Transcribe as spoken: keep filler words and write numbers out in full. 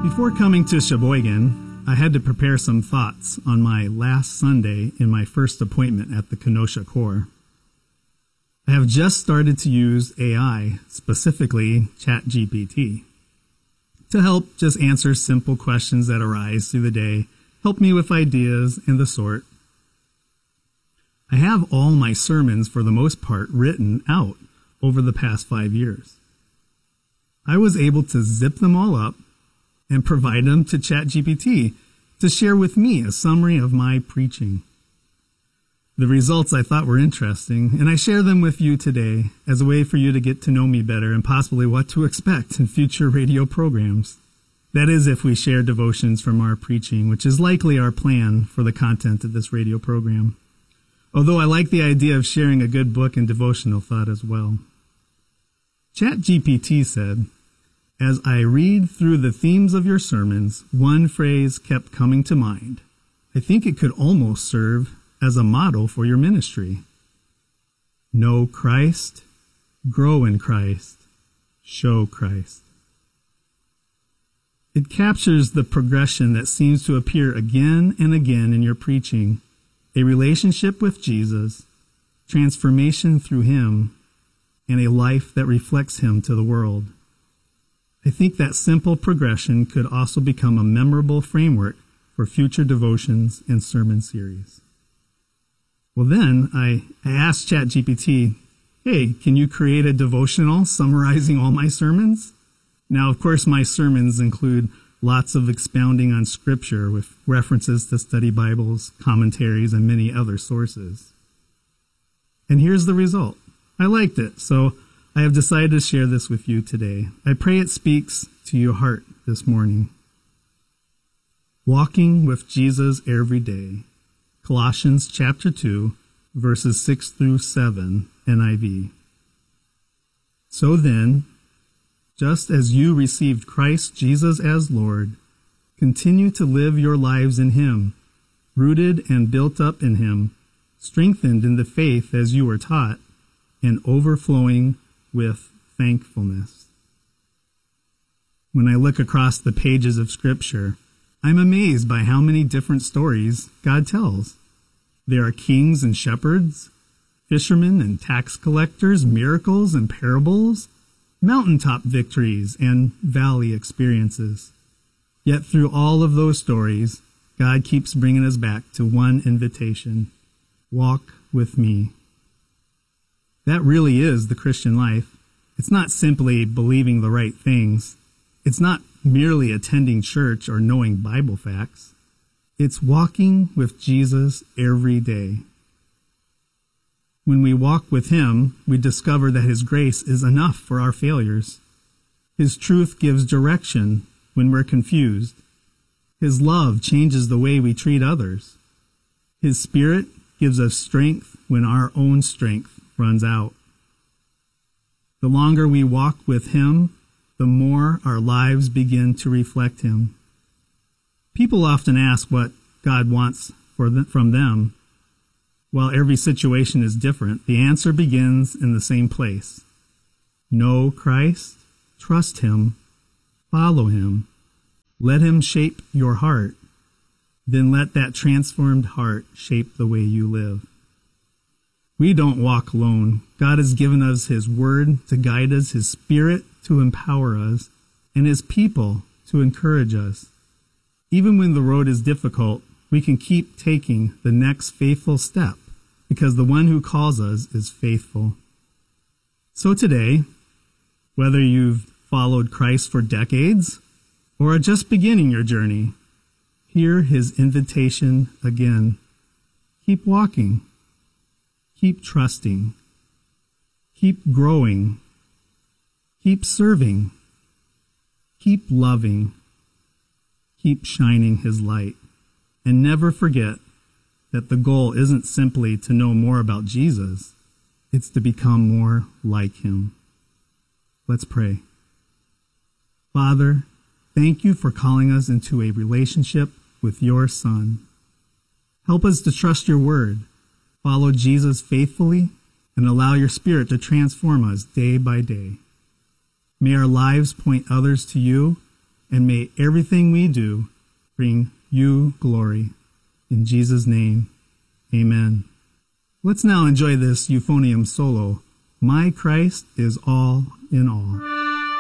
Before coming to Sheboygan, I had to prepare some thoughts on my last Sunday in my first appointment at the Kenosha Corps. I have just started to use A I, specifically ChatGPT, to help just answer simple questions that arise through the day, help me with ideas and the sort. I have all my sermons, for the most part, written out over the past five years. I was able to zip them all up and provide them to ChatGPT to share with me a summary of my preaching. The results I thought were interesting, and I share them with you today as a way for you to get to know me better and possibly what to expect in future radio programs. That is, if we share devotions from our preaching, which is likely our plan for the content of this radio program. Although I like the idea of sharing a good book and devotional thought as well. ChatGPT said, "As I read through the themes of your sermons, one phrase kept coming to mind. I think it could almost serve as a model for your ministry. Know Christ, grow in Christ, show Christ." It captures the progression that seems to appear again and again in your preaching: a relationship with Jesus, transformation through him, and a life that reflects him to the world. I think that simple progression could also become a memorable framework for future devotions and sermon series. Well, then I, I asked ChatGPT, hey, can you create a devotional summarizing all my sermons? Now, of course, my sermons include lots of expounding on Scripture with references to study Bibles, commentaries, and many other sources. And here's the result. I liked it, so I have decided to share this with you today. I pray it speaks to your heart this morning. Walking with Jesus every day. Colossians chapter two, verses six through seven, N I V. So then, just as you received Christ Jesus as Lord, continue to live your lives in him, rooted and built up in him, strengthened in the faith as you were taught, and overflowing with thankfulness. When I look across the pages of Scripture, I'm amazed by how many different stories God tells. There are kings and shepherds, fishermen and tax collectors, miracles and parables, mountaintop victories and valley experiences. Yet through all of those stories, God keeps bringing us back to one invitation: walk with me. That really is the Christian life. It's not simply believing the right things. It's not merely attending church or knowing Bible facts. It's walking with Jesus every day. When we walk with him, we discover that his grace is enough for our failures. His truth gives direction when we're confused. His love changes the way we treat others. His Spirit gives us strength when our own strength runs out. The longer we walk with him, the more our lives begin to reflect him. People often ask what God wants for the, from them. While every situation is different, the answer begins in the same place. Know Christ, trust him, follow him, let him shape your heart, then let that transformed heart shape the way you live. We don't walk alone. God has given us his word to guide us, his Spirit to empower us, and his people to encourage us. Even when the road is difficult, we can keep taking the next faithful step because the one who calls us is faithful. So today, whether you've followed Christ for decades or are just beginning your journey, hear his invitation again. Keep walking. Keep trusting. Keep growing. Keep serving. Keep loving. Keep shining his light. And never forget that the goal isn't simply to know more about Jesus. It's to become more like him. Let's pray. Father, thank you for calling us into a relationship with your Son. Help us to trust your word, follow Jesus faithfully, and allow your Spirit to transform us day by day. May our lives point others to you and may everything we do bring you glory. In Jesus' name, amen. Let's now enjoy this euphonium solo, My Christ is All in All.